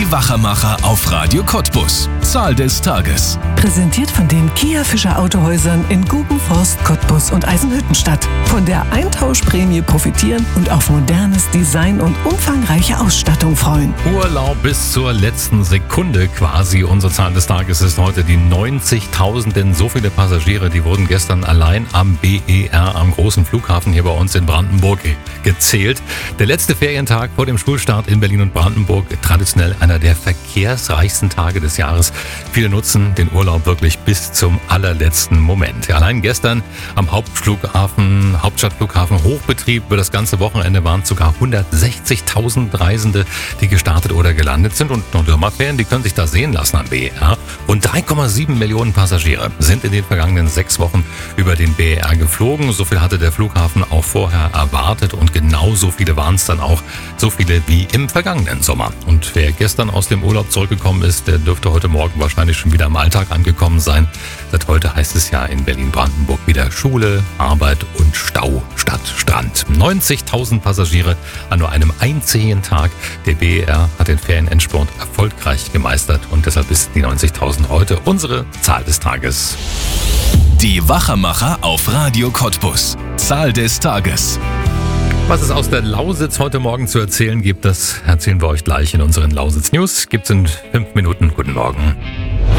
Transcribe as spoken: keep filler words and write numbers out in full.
Die Wachermacher auf Radio Cottbus. Zahl des Tages. Präsentiert von den Kia Fischer Autohäusern in Gubenforst, Cottbus und Eisenhüttenstadt. Von der Eintauschprämie profitieren und auf modernes Design und umfangreiche Ausstattung freuen. Urlaub bis zur letzten Sekunde quasi. Unsere Zahl des Tages ist heute die neunzigtausend, denn so viele Passagiere, die wurden gestern allein am B E R, am großen Flughafen hier bei uns in Brandenburg, gezählt. Der letzte Ferientag vor dem Schulstart in Berlin und Brandenburg, traditionell einer der verkehrsreichsten Tage des Jahres. Viele nutzen den Urlaub wirklich bis zum allerletzten Moment. Ja, allein gestern am Hauptflughafen, Hauptstadtflughafen Hochbetrieb über das ganze Wochenende waren sogar hundertsechzigtausend Reisende, die gestartet oder gelandet sind. Und Sommerferien, die können sich da sehen lassen am B E R. Und drei Komma sieben Millionen Passagiere sind in den vergangenen sechs Wochen über den B E R geflogen. So viel hatte der Flughafen auch vorher erwartet und genauso viele waren es dann auch, so viele wie im vergangenen Sommer. Und wer gestern aus dem Urlaub zurückgekommen ist, der dürfte heute Morgen wahrscheinlich schon wieder im Alltag angekommen sein. Seit heute heißt es ja in Berlin-Brandenburg wieder Schule, Arbeit und Stau statt Strand. neunzigtausend Passagiere an nur einem einzigen Tag. Der B E R hat den Ferienendspurt erfolgreich gemeistert und deshalb ist die neunzigtausend heute unsere Zahl des Tages. Die Wachermacher auf Radio Cottbus. Zahl des Tages. Was es aus der Lausitz heute Morgen zu erzählen gibt, das erzählen wir euch gleich in unseren Lausitz News. Gibt's in fünf Minuten. Guten Morgen.